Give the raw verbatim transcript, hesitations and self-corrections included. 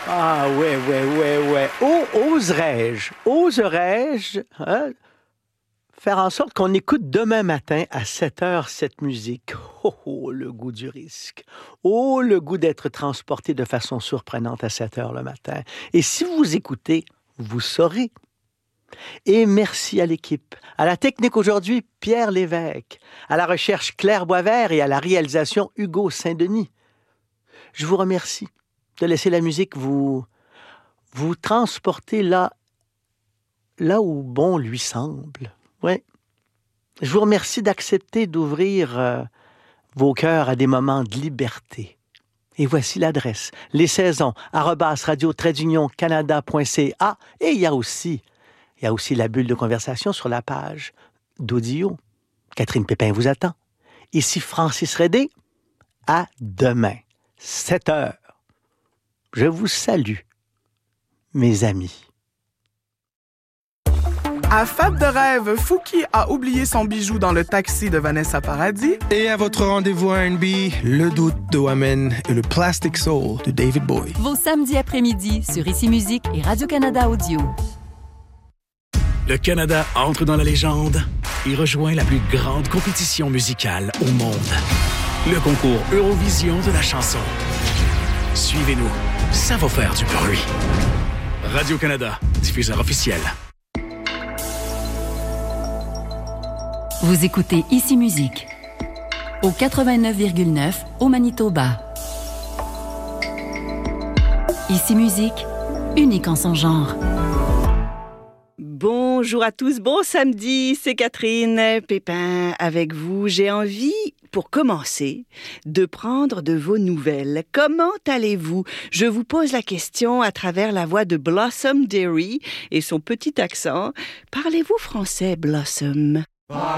Ah, ouais, ouais, ouais, ouais. Oh, oserais-je, oserais-je hein, faire en sorte qu'on écoute demain matin à sept heures cette musique? Oh, oh, le goût du risque. Oh, le goût d'être transporté de façon surprenante à sept heures le matin. Et si vous écoutez, vous saurez. Et merci à l'équipe. À la technique aujourd'hui, Pierre Lévesque. À la recherche, Claire Boisvert et à la réalisation, Hugo Saint-Denis. Je vous remercie de laisser la musique vous, vous transporter là, là où bon lui semble. Ouais. Je vous remercie d'accepter d'ouvrir euh, vos cœurs à des moments de liberté. Et voici l'adresse, les saisons, arobase radio trait d'union canada point c a. Et il y a aussi, il y a aussi la bulle de conversation sur la page d'audio. Catherine Pépin vous attend. Ici Francis Redé. À demain, sept heures. Je vous salue, mes amis. À Fête de rêve, Fouki a oublié son bijou dans le taxi de Vanessa Paradis. Et à votre rendez-vous R and B, Le Doute de Wamen et le Plastic Soul de David Bowie. Vos samedis après-midi sur Ici Musique et Radio-Canada Audio. Le Canada entre dans la légende et rejoint la plus grande compétition musicale au monde. Le concours Eurovision de la chanson. Suivez-nous, ça va faire du bruit. Radio-Canada, diffuseur officiel. Vous écoutez Ici Musique au quatre-vingt-neuf virgule neuf au Manitoba. Ici Musique, unique en son genre. Bonjour à tous, bon samedi, c'est Catherine Pépin avec vous. J'ai envie, pour commencer, de prendre de vos nouvelles. Comment allez-vous? Je vous pose la question à travers la voix de Blossom Derry et son petit accent. Parlez-vous français, Blossom?